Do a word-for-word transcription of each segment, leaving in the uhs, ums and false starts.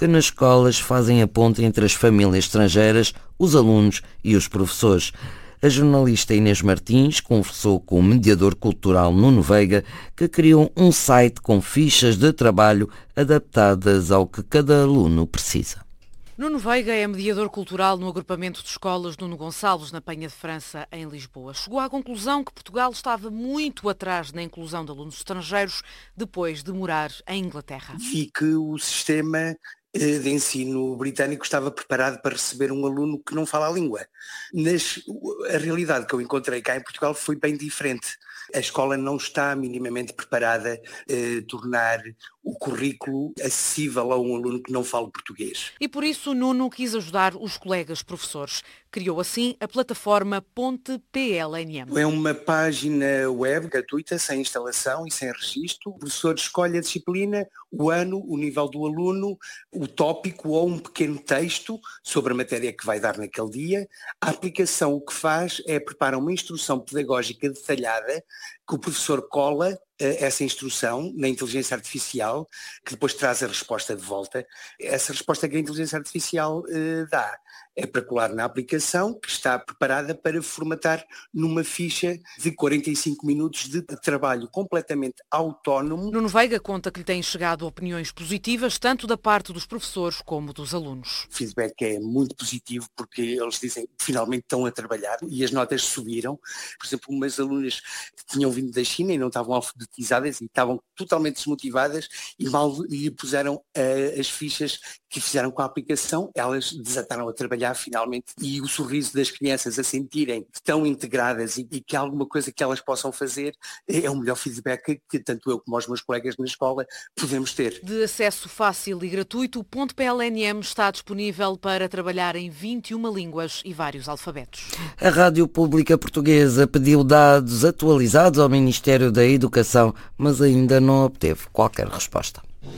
que nas escolas fazem a ponte entre as famílias estrangeiras, os alunos e os professores. A jornalista Inês Martins conversou com o mediador cultural Nuno Veiga, que criou um site com fichas de trabalho adaptadas ao que cada aluno precisa. Nuno Veiga é mediador cultural no agrupamento de escolas Nuno Gonçalves, na Penha de França, em Lisboa. Chegou à conclusão que Portugal estava muito atrás na inclusão de alunos estrangeiros depois de morar em Inglaterra. Vi que o sistema de ensino britânico estava preparado para receber um aluno que não fala a língua. Mas a realidade que eu encontrei cá em Portugal foi bem diferente. A escola não está minimamente preparada a tornar o currículo acessível a um aluno que não fala português. E por isso o Nuno quis ajudar os colegas professores. Criou assim a plataforma Ponte P L N M. É uma página web gratuita, sem instalação e sem registro. O professor escolhe a disciplina, o ano, o nível do aluno, o tópico ou um pequeno texto sobre a matéria que vai dar naquele dia. A aplicação o que faz é preparar uma instrução pedagógica detalhada que o professor cola essa instrução na inteligência artificial, que depois traz a resposta de volta. Essa resposta que a inteligência artificial eh, dá é para colar na aplicação, que está preparada para formatar numa ficha de quarenta e cinco minutos de trabalho completamente autónomo. Nuno Veiga conta que lhe têm chegado opiniões positivas, tanto da parte dos professores como dos alunos. O feedback é muito positivo, porque eles dizem que finalmente estão a trabalhar e as notas subiram. Por exemplo, umas alunas que tinham vindo da China e não estavam alfabetizadas e estavam totalmente desmotivadas e mal lhe puseram uh, as fichas que fizeram com a aplicação, elas desataram a trabalhar finalmente, e o sorriso das crianças a sentirem que estão integradas e, e que há alguma coisa que elas possam fazer é o melhor feedback que, que tanto eu como os meus colegas na escola podemos ter. De acesso fácil e gratuito, o Ponte P L N M está disponível para trabalhar em vinte e uma línguas e vários alfabetos. A Rádio Pública Portuguesa pediu dados atualizados ao Ministério da Educação, mas ainda não obteve qualquer resposta.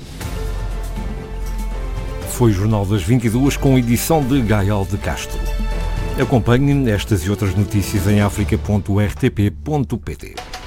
Foi o Jornal das vinte e duas com edição de Gael de Castro. Acompanhe estas e outras notícias em africa ponto r t p ponto p t.